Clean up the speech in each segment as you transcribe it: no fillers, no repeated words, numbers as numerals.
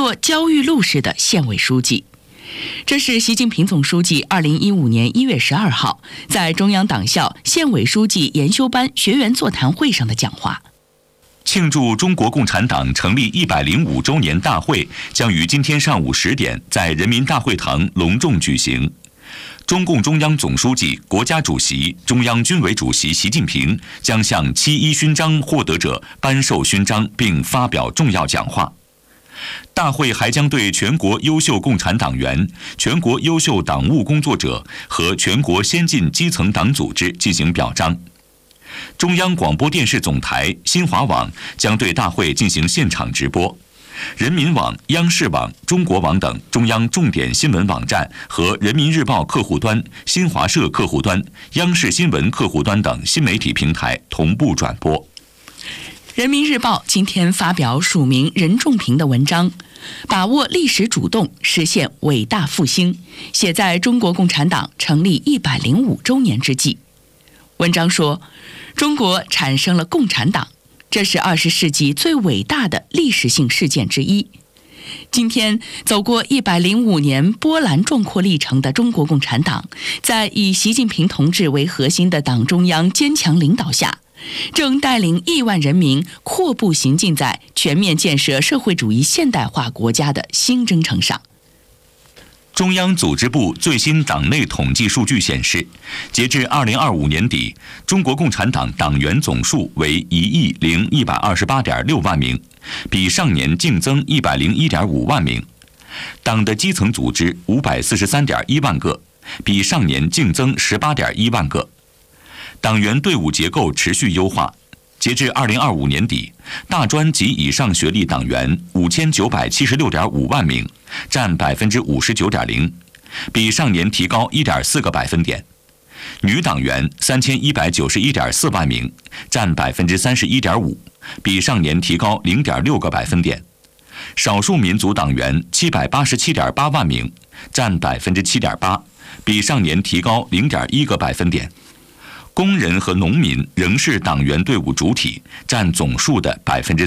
做焦裕禄式的县委书记。这是习近平总书记2015年1月12号在中央党校县委书记研修班学员座谈会上的讲话。 庆祝中国共产党成立105周年大会将于今天上午10点在人民大会堂隆重举行。中共中央总书记、国家主席、中央军委主席习近平将向7·1勋章获得者颁授勋章并发表重要讲话。大会还将对全国优秀共产党员、全国优秀党务工作者和全国先进基层党组织进行表彰。中央广播电视总台、新华网将对大会进行现场直播。人民网、央视网、中国网等中央重点新闻网站和人民日报客户端、新华社客户端、央视新闻客户端等新媒体平台同步转播。 人民日报今天发表署名任仲平的文章，把握历史主动，实现伟大复兴，写在中国共产党成立105周年之际。文章说，中国产生了共产党，这是20世纪最伟大的历史性事件之一。今天走过105年波澜壮阔历程的中国共产党，在以习近平同志为核心的党中央坚强领导下，正带领亿万人民阔步行进在全面建设社会主义现代化国家的新征程上。 中央组织部最新党内统计数据显示，截至2025年底，中国共产党党员总数为10128.6万名，比上年净增101.5万名。党的基层组织543.1万个，比上年净增18.1万个。党员队伍结构持续优化，截至2025年底，大专及以上学历党员5976.5万名，占59.0%，比上年提高1.4个百分点。女党员3191.4万名，占31.5%，比上年提高0.6个百分点。少数民族党员787.8万名，占7.8%，比上年提高0.1个百分点。工人和农民仍是党员队伍主体，占总数的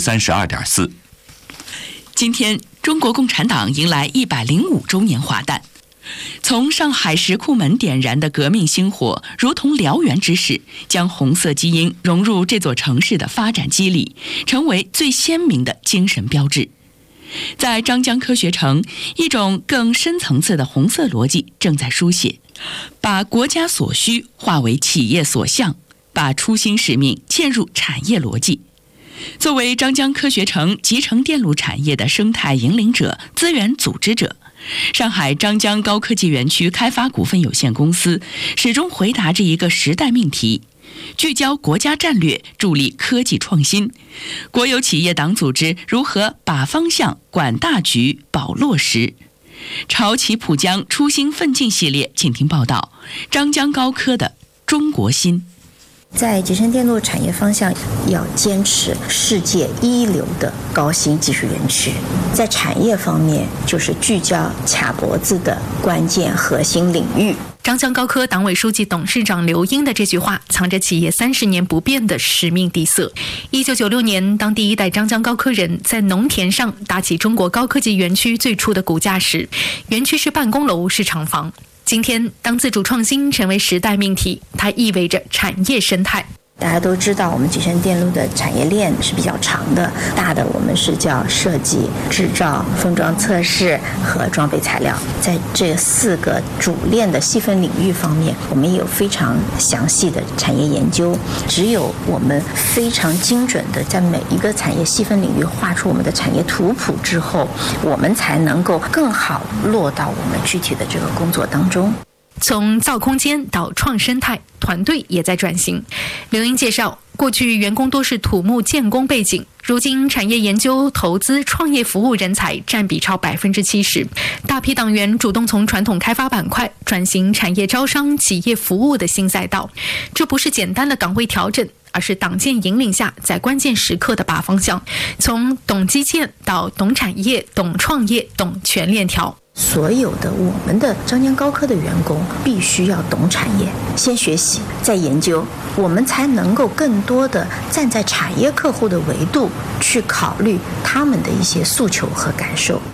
32.4%。 今天，中国共产党迎来105周年华诞。从上海石库门点燃的革命星火，如同燎原之势，将红色基因融入这座城市的发展机理，成为最鲜明的精神标志。在张江科学城，一种更深层次的红色逻辑正在书写，把国家所需化为企业所向，把初心使命嵌入产业逻辑。作为张江科学城集成电路产业的生态引领者、资源组织者，上海张江高科技园区开发股份有限公司始终回答着一个时代命题：聚焦国家战略，助力科技创新。国有企业党组织如何把方向、管大局、保落实？潮起浦江初心奋进系列，请听报道：张江高科的中国心。 在集成电路产业方向，要坚持世界一流的高新技术园区；在产业方面，就是聚焦卡脖子的关键核心领域。 张江高科党委书记、董事长刘英的这句话，藏着企业30年不变的使命底色。1996年，当第一代张江高科人在农田上搭起中国高科技园区最初的骨架时，园区是办公楼，是厂房。今天，当自主创新成为时代命题，它意味着产业生态。 大家都知道，我们集成电路的产业链是比较长的，大的我们是叫设计、制造、封装测试和装备材料。在这4个主链的细分领域方面，我们也有非常详细的产业研究。只有我们非常精准的在每一个产业细分领域画出我们的产业图谱之后，我们才能够更好落到我们具体的这个工作当中。 从造空间到创生态，团队也在转型。刘英介绍，过去员工多是土木建工背景，如今产业研究、投资、创业服务人才占比超70%，大批党员主动从传统开发板块转型产业招商、企业服务的新赛道。这不是简单的岗位调整，而是党建引领下在关键时刻的把方向，从懂基建到懂产业、懂创业、懂全链条。 所有的我们的张江高科的员工必须要懂产业，先学习再研究，我们才能够更多的站在产业客户的维度去考虑他们的一些诉求和感受。